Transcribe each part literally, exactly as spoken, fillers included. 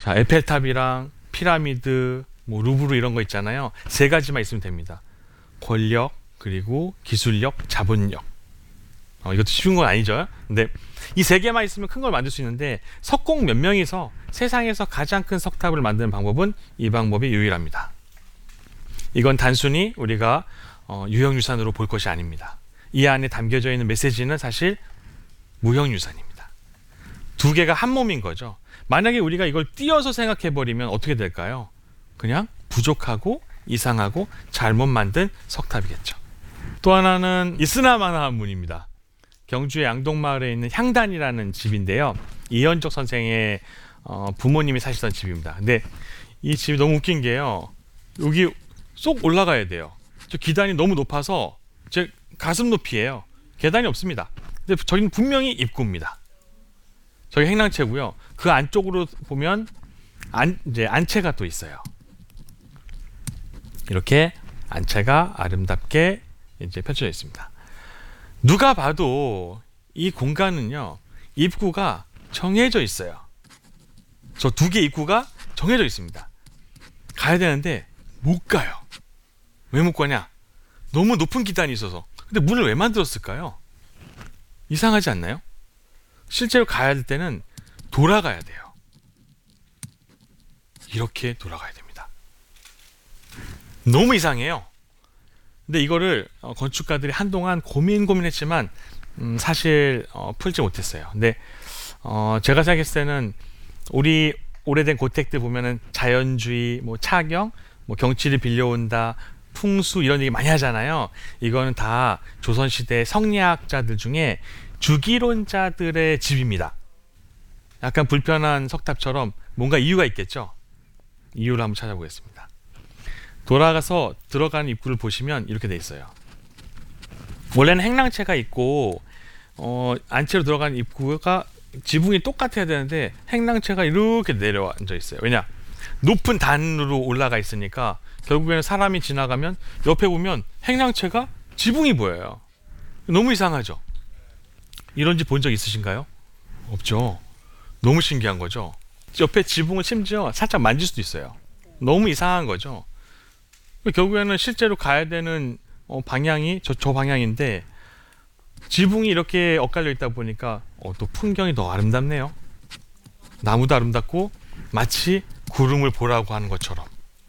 자, 에펠탑이랑 피라미드, 뭐 루브르 이런 거 있잖아요. 세 가지만 있으면 됩니다. 권력, 그리고 기술력, 자본력. 어, 이것도 쉬운 건 아니죠. 근데 이 세 개만 있으면 큰 걸 만들 수 있는데 석공 몇 명이서 세상에서 가장 큰 석탑을 만드는 방법은 이 방법이 유일합니다. 이건 단순히 우리가 어, 유형유산으로 볼 것이 아닙니다. 이 안에 담겨져 있는 메시지는 사실 무형유산입니다. 두 개가 한 몸인 거죠. 만약에 우리가 이걸 띄어서 생각해버리면 어떻게 될까요? 그냥 부족하고 이상하고 잘못 만든 석탑이겠죠. 또 하나는 있으나마나 문입니다. 경주의 양동마을에 있는 향단이라는 집인데요. 이현적 선생의 어, 부모님이 사시던 집입니다. 근데 이 집이 너무 웃긴 게요. 여기 쏙 올라가야 돼요. 저 계단이 너무 높아서 제 가슴 높이에요. 계단이 없습니다. 근데 저기는 분명히 입구입니다. 저기 행랑채고요. 그 안쪽으로 보면 안, 이제 안채가 또 있어요. 이렇게 안채가 아름답게 이제 펼쳐져 있습니다. 누가 봐도 이 공간은요, 입구가 정해져 있어요. 저 두 개 입구가 정해져 있습니다. 가야 되는데 못 가요. 왜 못 가냐? 너무 높은 계단이 있어서. 근데 문을 왜 만들었을까요? 이상하지 않나요? 실제로 가야 될 때는 돌아가야 돼요. 이렇게 돌아가야 됩니다. 너무 이상해요. 근데 이거를 어, 건축가들이 한동안 고민 고민했지만 음, 사실 어, 풀지 못했어요. 근데 어, 제가 생각했을 때는 우리 오래된 고택들 보면은 자연주의, 뭐 차경, 뭐 경치를 빌려온다, 풍수 이런 얘기 많이 하잖아요. 이거는 다 조선시대 성리학자들 중에 주기론자들의 집입니다. 약간 불편한 석탑처럼 뭔가 이유가 있겠죠. 이유를 한번 찾아보겠습니다. 돌아가서 들어가는 입구를 보시면 이렇게 돼 있어요. 원래는 행랑채가 있고 어, 안채로 들어가는 입구가 지붕이 똑같아야 되는데 행랑채가 이렇게 내려앉아 있어요. 왜냐? 높은 단으로 올라가 있으니까 결국에는 사람이 지나가면 옆에 보면 행랑채가 지붕이 보여요. 너무 이상하죠? 이런 집 본 적 있으신가요? 없죠. 너무 신기한 거죠. 옆에 지붕을 심지어 살짝 만질 수도 있어요. 너무 이상한 거죠. 결국에는 실제로 가야 되는 어, 방향이 저, 저 방향인데 지붕이 이렇게 엇갈려 있다 보니까 어, 또 풍경이 더 아름답네요. 나무도 아름답고 마치 구름을 보라고 하는 것처럼.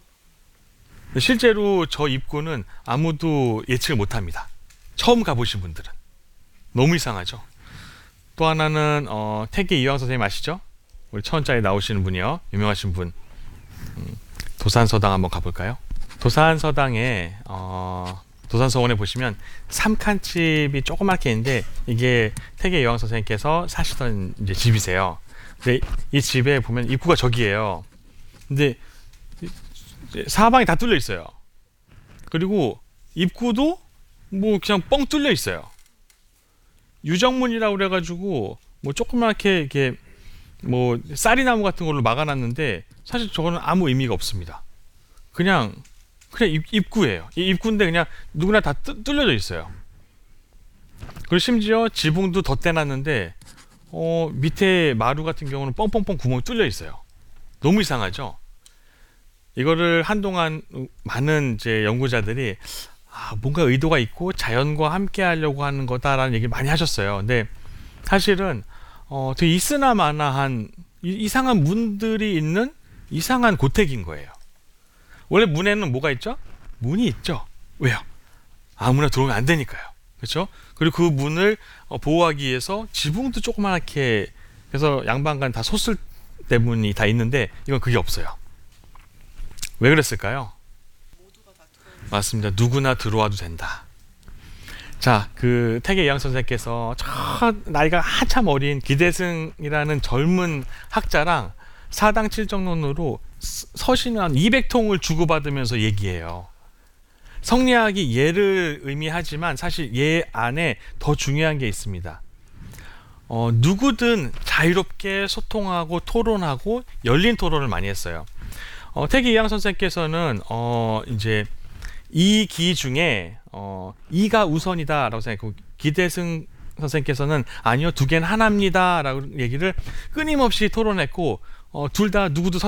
실제로 저 입구는 아무도 예측을 못합니다. 처음 가보신 분들은. 너무 이상하죠. 또 하나는 어, 태계 이황 선생님 아시죠? 우리 천원짜리 나오시는 분이요. 유명하신 분. 음, 도산서당 한번 가볼까요? 도산서당에 어, 도산서원에 보시면 삼칸집이 조그맣게 있는데 이게 태계 이황 선생님께서 사시던 이제 집이세요. 근데 이 집에 보면 입구가 저기예요. 근데 사방이 다 뚫려 있어요. 그리고 입구도 뭐 그냥 뻥 뚫려 있어요. 유정문이라고 그래가지고 뭐 조그맣게 이렇게 뭐 쌀이나무 같은 걸로 막아놨는데 사실 저거는 아무 의미가 없습니다. 그냥 그냥 입, 입구예요. 이 입구인데 그냥 누구나 다 뚫, 뚫려져 있어요. 그리고 심지어 지붕도 덧대놨는데 어, 밑에 마루 같은 경우는 뻥뻥뻥 구멍이 뚫려 있어요. 너무 이상하죠? 이거를 한동안 많은 이제 연구자들이 아, 뭔가 의도가 있고 자연과 함께 하려고 하는 거다라는 얘기를 많이 하셨어요. 근데 사실은 어, 되게 있으나마나한 이, 이상한 문들이 있는 이상한 고택인 거예요. 원래 문에는 뭐가 있죠? 문이 있죠. 왜요? 아무나 들어오면 안 되니까요. 그렇죠? 그리고 그 문을 어, 보호하기 위해서 지붕도 조그맣게 그래서 양방간 다 솟을 때문이 다 있는데 이건 그게 없어요. 왜 그랬을까요? 맞습니다. 누구나 들어와도 된다. 자, 그 태계 이황 선생께서 저 나이가 한참 어린 기대승이라는 젊은 학자랑 사당 칠정론으로 서신 한 이백 통을 주고받으면서 얘기해요. 성리학이 예를 의미하지만 사실 예 안에 더 중요한 게 있습니다. 어, 누구든 자유롭게 소통하고 토론하고 열린 토론을 많이 했어요. 어, 태계 이황 선생께서는 어, 이제 이 기 중에 어, 이가 우선이다라고 생각하고 기대승 선생께서는 아니요 두 개는 하나입니다라고 얘기를 끊임없이 토론했고 어, 둘 다 누구도